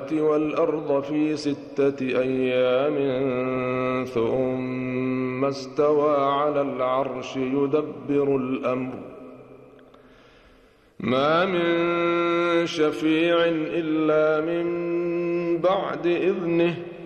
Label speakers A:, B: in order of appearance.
A: السماوات والأرض في 6 أيام ثم استوى على العرش يدبر الأمر ما من شفيع إلا من بعد إذنه